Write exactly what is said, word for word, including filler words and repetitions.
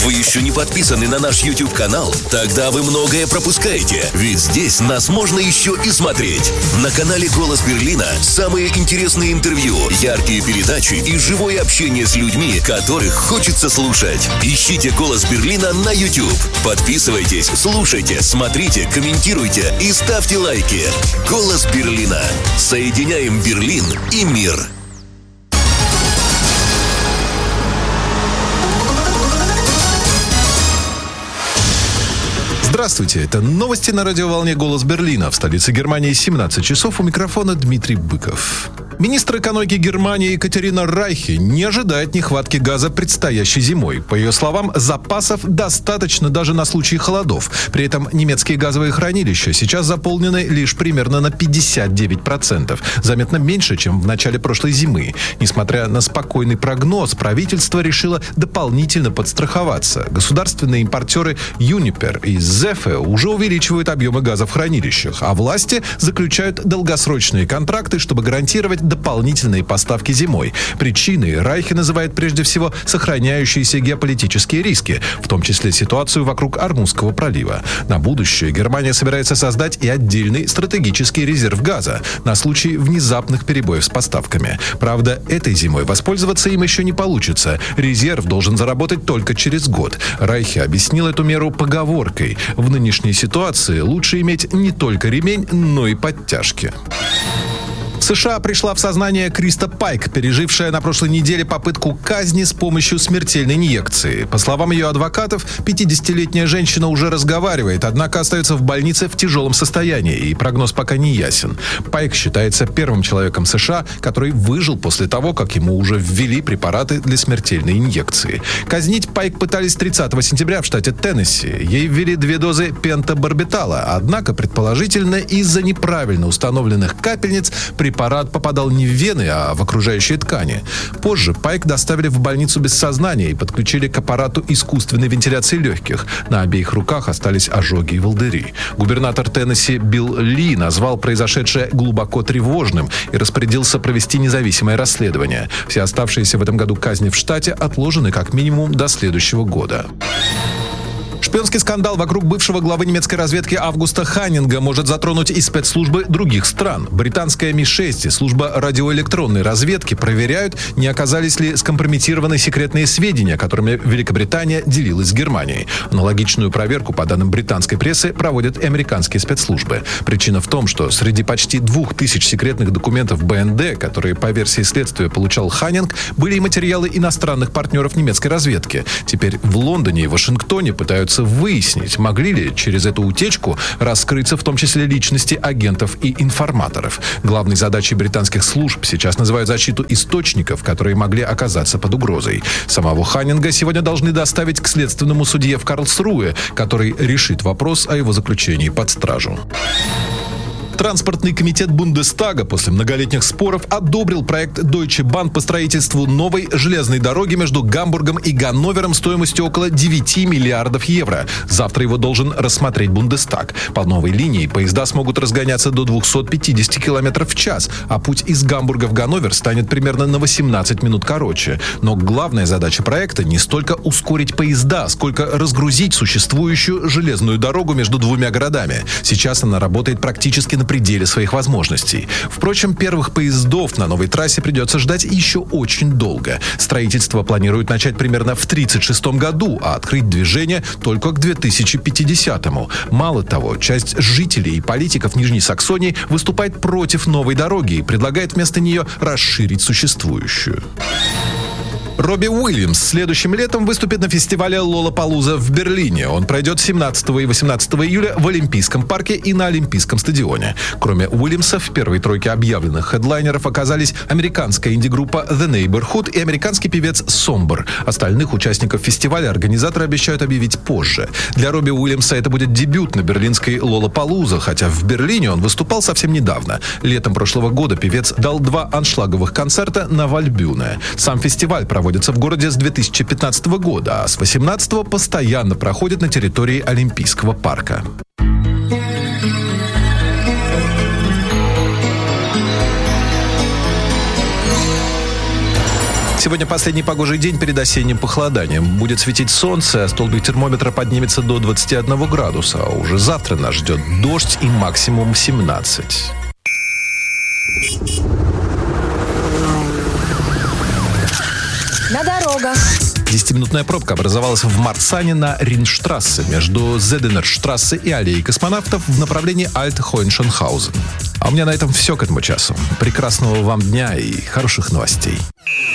Вы еще не подписаны на наш YouTube-канал? Тогда вы многое пропускаете, ведь здесь нас можно еще и смотреть. На канале «Голос Берлина» самые интересные интервью, яркие передачи и живое общение с людьми, которых хочется слушать. Ищите «Голос Берлина» на YouTube. Подписывайтесь, слушайте, смотрите, комментируйте и ставьте лайки. «Голос Берлина». Соединяем Берлин и мир. Здравствуйте, это новости на радиоволне «Голос Берлина». В столице Германии семнадцать часов, у микрофона Дмитрий Быков. Министр экономики Германии Екатерина Райхе не ожидает нехватки газа предстоящей зимой. По ее словам, запасов достаточно даже на случай холодов. При этом немецкие газовые хранилища сейчас заполнены лишь примерно на пятьдесят девять процентов. Заметно меньше, чем в начале прошлой зимы. Несмотря на спокойный прогноз, правительство решило дополнительно подстраховаться. Государственные импортеры Юнипер и Зефе уже увеличивают объемы газа в хранилищах, а власти заключают долгосрочные контракты, чтобы гарантировать дополнительные поставки зимой. Причиной Райхе называет прежде всего сохраняющиеся геополитические риски, в том числе ситуацию вокруг Ормузского пролива. На будущее Германия собирается создать и отдельный стратегический резерв газа на случай внезапных перебоев с поставками. Правда, этой зимой воспользоваться им еще не получится. Резерв должен заработать только через год. Райхе объяснил эту меру поговоркой: в нынешней ситуации лучше иметь не только ремень, но и подтяжки. В США пришла в сознание Криста Пайк, пережившая на прошлой неделе попытку казни с помощью смертельной инъекции. По словам ее адвокатов, пятидесятилетняя женщина уже разговаривает, однако остается в больнице в тяжелом состоянии, и прогноз пока не ясен. Пайк считается первым человеком США, который выжил после того, как ему уже ввели препараты для смертельной инъекции. Казнить Пайк пытались тридцатого сентября в штате Теннесси. Ей ввели две дозы пентабарбитала, однако, предположительно, из-за неправильно установленных капельниц препарат Препарат попадал не в вены, а в окружающие ткани. Позже Пайк доставили в больницу без сознания и подключили к аппарату искусственной вентиляции легких. На обеих руках остались ожоги и волдыри. Губернатор Теннесси Билл Ли назвал произошедшее глубоко тревожным и распорядился провести независимое расследование. Все оставшиеся в этом году казни в штате отложены как минимум до следующего года. Шпионский скандал вокруг бывшего главы немецкой разведки Августа Ханнинга может затронуть и спецслужбы других стран. Британская Ми шесть и служба радиоэлектронной разведки проверяют, не оказались ли скомпрометированы секретные сведения, которыми Великобритания делилась с Германией. Аналогичную проверку, по данным британской прессы, проводят и американские спецслужбы. Причина в том, что среди почти двух тысяч секретных документов Бэ Эн Дэ, которые по версии следствия получал Ханнинг, были и материалы иностранных партнеров немецкой разведки. Теперь в Лондоне и Вашингтоне пытаются выяснить, могли ли через эту утечку раскрыться в том числе личности агентов и информаторов. Главной задачей британских служб сейчас называют защиту источников, которые могли оказаться под угрозой. Самого Ханнинга сегодня должны доставить к следственному судье в Карлсруэ, который решит вопрос о его заключении под стражу. Транспортный комитет Бундестага после многолетних споров одобрил проект Deutsche Bahn по строительству новой железной дороги между Гамбургом и Ганновером стоимостью около девяти миллиардов евро. Завтра его должен рассмотреть Бундестаг. По новой линии поезда смогут разгоняться до двухсот пятидесяти километров в час, а путь из Гамбурга в Ганновер станет примерно на восемнадцать минут короче. Но главная задача проекта не столько ускорить поезда, сколько разгрузить существующую железную дорогу между двумя городами. Сейчас она работает практически на пределе своих возможностей. Впрочем, первых поездов на новой трассе придется ждать еще очень долго. Строительство планируют начать примерно в тридцать шестом году, а открыть движение только к две тысячи пятидесятому. Мало того, часть жителей и политиков Нижней Саксонии выступает против новой дороги и предлагает вместо нее расширить существующую. Робби Уильямс следующим летом выступит на фестивале Лолапалуза в Берлине. Он пройдет семнадцатого и восемнадцатого июля в Олимпийском парке и на Олимпийском стадионе. Кроме Уильямса, в первой тройке объявленных хедлайнеров оказались американская инди-группа The Neighborhood и американский певец Somber. Остальных участников фестиваля организаторы обещают объявить позже. Для Робби Уильямса это будет дебют на берлинской Лолапалуза, хотя в Берлине он выступал совсем недавно. Летом прошлого года певец дал два аншлаговых концерта на Вальбюне. Сам фестиваль проводится проводится в городе с две тысячи пятнадцатого года, а с две тысячи восемнадцатого постоянно проходит на территории Олимпийского парка. Сегодня последний погожий день перед осенним похолоданием. Будет светить солнце, а столбик термометра поднимется до двадцати одного градуса. А уже завтра нас ждет дождь и максимум семнадцать. На дорогах. Десятиминутная пробка образовалась в Марцане на Ринштрассе между Зеденерштрассе и аллеей космонавтов в направлении Альт-Хоеншенхаузен. А у меня на этом все к этому часу. Прекрасного вам дня и хороших новостей.